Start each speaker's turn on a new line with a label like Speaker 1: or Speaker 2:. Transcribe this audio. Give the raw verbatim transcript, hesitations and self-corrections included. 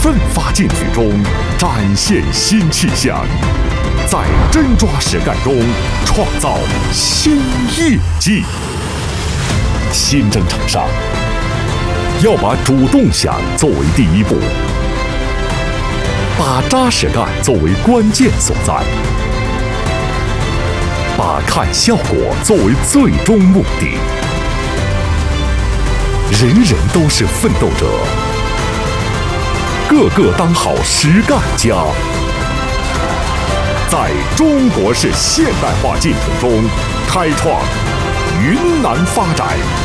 Speaker 1: 奋发进取中展现新气象，在真抓实干中创造新业绩。新征程上，要把主动想作为第一步，把扎实干作为关键所在，把看效果作为最终目的。人人都是奋斗者，个个当好实干家。在中国式现代化进程中，开创云南发展。